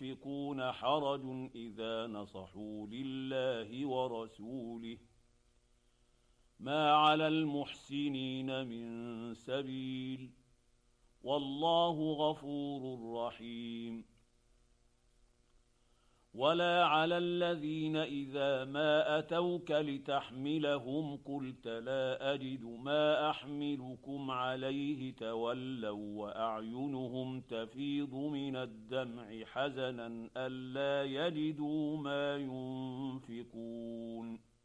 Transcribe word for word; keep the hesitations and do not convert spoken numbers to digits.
المنافقون حرج إذا نصحوا لله ورسوله ما على المحسنين من سبيل والله غفور رحيم. ولا على الذين إذا ما أتوك لتحملهم قلت لا أجد ما أحملكم عليه تولوا وأعينهم تفيض من الدمع حزنا ألا يجدوا ما ينفقون